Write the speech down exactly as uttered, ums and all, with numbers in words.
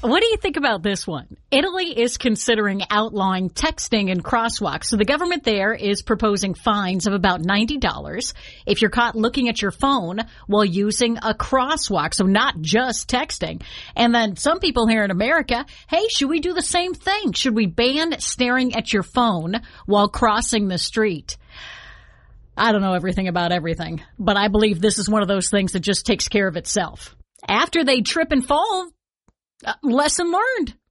What do you think about this one? Italy is considering outlawing texting in crosswalks. So the government there is proposing fines of about ninety dollars if you're caught looking at your phone while using a crosswalk. So not just texting. And then some people here in America, hey, should we do the same thing? Should we ban staring at your phone while crossing the street? I don't know everything about everything, but I believe this is one of those things that just takes care of itself. After they trip and fall, Uh, lesson learned.